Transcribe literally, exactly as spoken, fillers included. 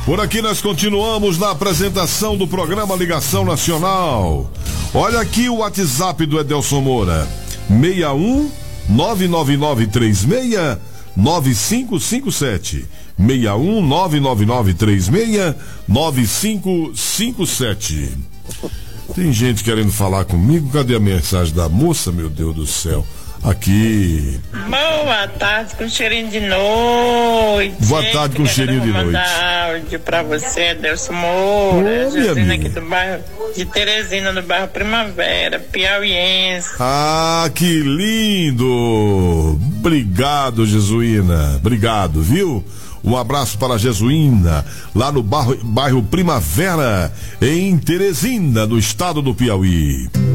Por aqui nós continuamos na apresentação do programa Ligação Nacional. Olha aqui o WhatsApp do Edelson Moura: seis um nove nove nove três seis nove cinco cinco sete. seis um nove nove nove três seis nove cinco cinco sete. Tem gente querendo falar comigo. Cadê a mensagem da moça, meu Deus do céu? Aqui. Boa tarde com cheirinho de noite. Boa tarde com cheirinho de noite. Vou mandar áudio pra você, Edelson Moura. Ô, Josina aqui do bairro de Teresina, no bairro Primavera, piauiense. Ah, que lindo! Obrigado, Jesuína. Obrigado, viu? Um abraço para a Jesuína, lá no bairro, bairro Primavera, em Teresina, no estado do Piauí.